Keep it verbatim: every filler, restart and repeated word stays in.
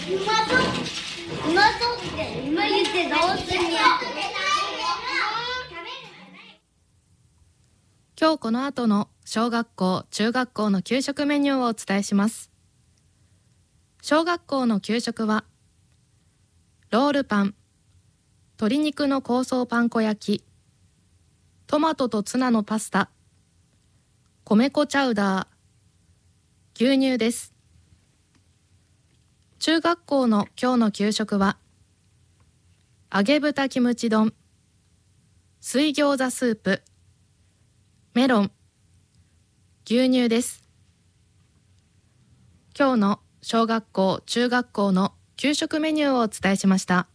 うまそううまそうって今言ってどうするんや。 今日この後の小学校・中学校の給食メニューをお伝えします。小学校の給食はロールパン、鶏肉の香草パン粉焼き、トマトとツナのパスタ、米粉チャウダー、牛乳です。中学校の今日の給食は揚げ豚キムチ丼、水餃子スープ、メロン、牛乳です。今日の小学校・中学校の給食メニューをお伝えしました。